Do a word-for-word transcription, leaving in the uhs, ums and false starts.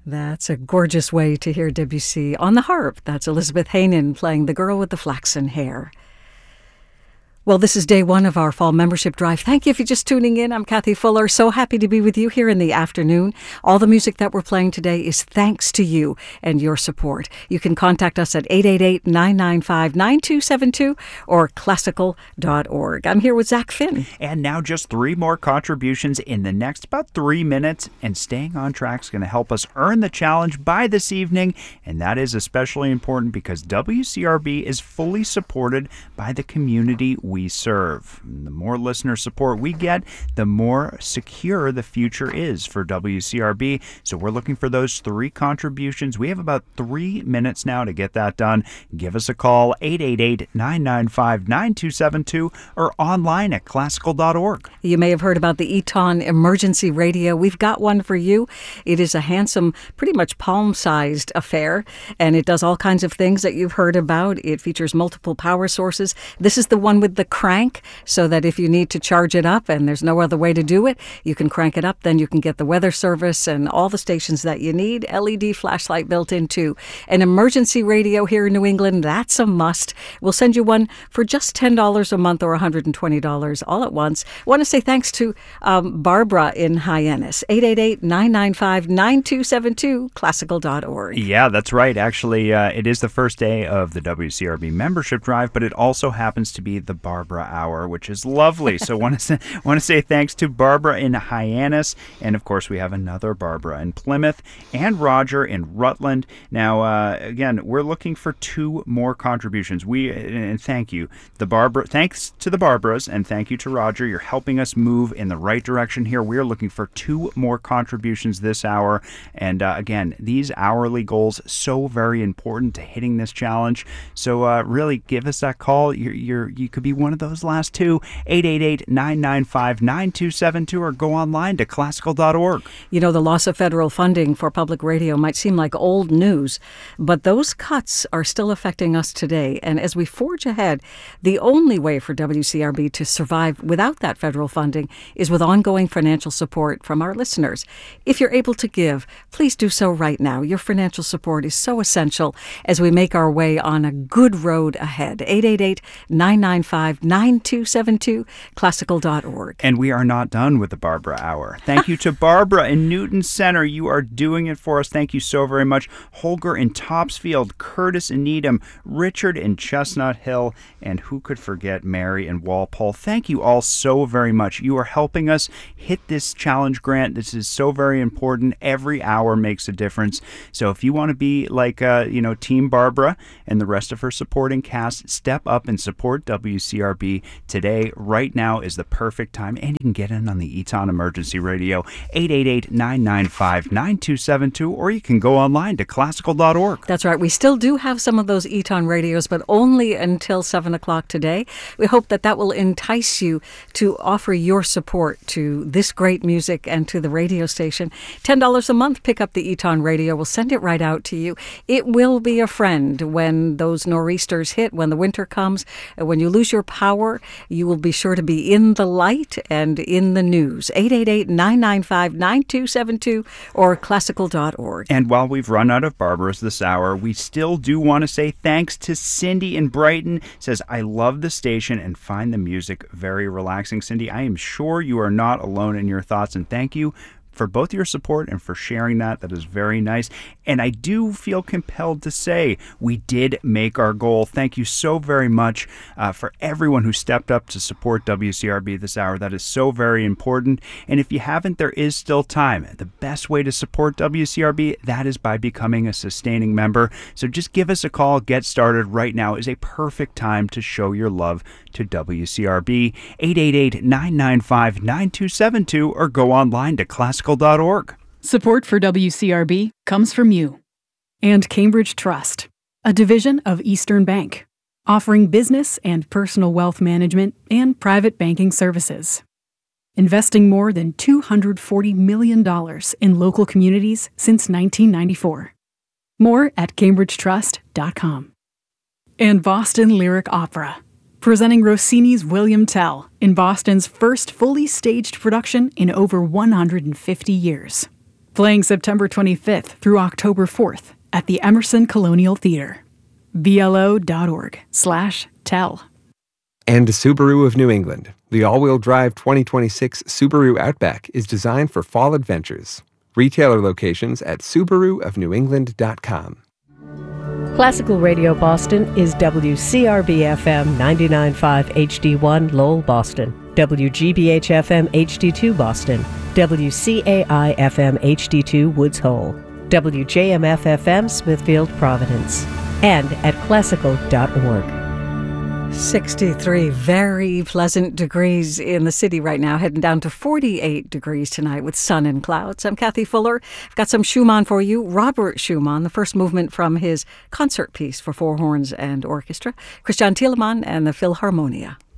That's a gorgeous way to hear Debussy on the harp. That's Elizabeth Haynen playing The Girl with the Flaxen Hair. Well, this is day one of our fall membership drive. Thank you for just tuning in. I'm Kathy Fuller. So happy to be with you here in the afternoon. All the music that we're playing today is thanks to you and your support. You can contact us at eight eight eight, nine nine five, nine two seven two or classical dot org. I'm here with Zach Finn. And now just three more contributions in the next about three minutes. And staying on track is going to help us earn the challenge by this evening. And that is especially important because W C R B is fully supported by the community we serve. And the more listener support we get, the more secure the future is for W C R B. So we're looking for those three contributions. We have about three minutes now to get that done. Give us a call, eight eight eight, nine nine five, nine two seven two or online at classical dot org. You may have heard about the Eton Emergency Radio. We've got one for you. It is a handsome, pretty much palm-sized affair, and it does all kinds of things that you've heard about. It features multiple power sources. This is the one with the crank, so that if you need to charge it up and there's no other way to do it, you can crank it up. Then you can get the weather service and all the stations that you need. L E D flashlight built in too. An emergency radio here in New England, that's a must. We'll send you one for just ten dollars a month or one hundred twenty dollars all at once. I want to say thanks to um, Barbara in Hyannis. eight eight eight, nine nine five, nine two seven two, classical dot org. Yeah, that's right. Actually, uh, it is the first day of the W C R B membership drive, but it also happens to be the Barbara Hour, which is lovely. So want to say, want to say thanks to Barbara in Hyannis, and of course we have another Barbara in Plymouth and Roger in Rutland. Now, uh, again, we're looking for two more contributions. We and thank you, the Barbara. Thanks to the Barbaras, and thank you to Roger. You're helping us move in the right direction here. We're looking for two more contributions this hour, and uh, again, these hourly goals so very important to hitting this challenge. So uh, really, give us that call. You're, you're you could be one of those last two, eight eight eight, nine nine five, nine two seven two, or go online to classical dot org. You know, the loss of federal funding for public radio might seem like old news, but those cuts are still affecting us today. And as we forge ahead, the only way for W C R B to survive without that federal funding is with ongoing financial support from our listeners. If you're able to give, please do so right now. Your financial support is so essential as we make our way on a good road ahead. eight eight eight, nine nine five, nine two seven two, classical dot org. And we are not done with the Barbara Hour. Thank you to Barbara in Newton Center. You are doing it for us. Thank you so very much. Holger in Topsfield, Curtis in Needham, Richard in Chestnut Hill, and who could forget Mary in Walpole. Thank you all so very much. You are helping us hit this challenge grant. This is so very important. Every hour makes a difference. So if you want to be like, uh, you know, Team Barbara and the rest of her supporting cast, step up and support W C R B today. Right now is the perfect time, and you can get in on the Eton Emergency Radio, eight eight eight, nine nine five, nine two seven two, or you can go online to classical dot org. That's right. We still do have some of those Eton radios, but only until seven o'clock today. We hope that that will entice you to offer your support to this great music and to the radio station. ten dollars a month, pick up the Eton radio. We'll send it right out to you. It will be a friend when those nor'easters hit, when the winter comes. When you lose your power, you will be sure to be in the light and in the news. eight eight eight, nine nine five, nine two seven two or classical dot org. And while we've run out of Barbaras this hour, we still do want to say thanks to Cindy in Brighton. Says, I love the station and find the music very relaxing. Cindy, I am sure you are not alone in your thoughts, and thank you for both your support and for sharing that. That is very nice. And I do feel compelled to say we did make our goal. Thank you so very much uh, for everyone who stepped up to support W C R B this hour. That is so very important. And if you haven't, there is still time. The best way to support W C R B, that is by becoming a sustaining member. So just give us a call. Get started right now is a perfect time to show your love to W C R B. eight eight eight, nine nine five, nine two seven two or go online to classical dot org. Support for W C R B comes from you and Cambridge Trust, a division of Eastern Bank, offering business and personal wealth management and private banking services. Investing more than two hundred forty million dollars in local communities since nineteen ninety-four. More at cambridge trust dot com. And Boston Lyric Opera, presenting Rossini's William Tell in Boston's first fully staged production in over one hundred fifty years. Playing September twenty-fifth through October fourth at the Emerson Colonial Theater. blo.org slash tell. And Subaru of New England. The all-wheel drive twenty twenty-six Subaru Outback is designed for fall adventures. Retailer locations at subaru of new england dot com. Classical Radio Boston is W C R B F M ninety-nine point five H D one Lowell, Boston, W G B H F M H D two Boston, W C A I F M H D two Woods Hole, W J M F F M Smithfield, Providence, and at classical dot org. sixty-three very pleasant degrees in the city right now, heading down to forty-eight degrees tonight with sun and clouds. I'm Kathy Fuller. I've got some Schumann for you. Robert Schumann, the first movement from his concert piece for four horns and orchestra. Christian Thielemann and the Philharmonia.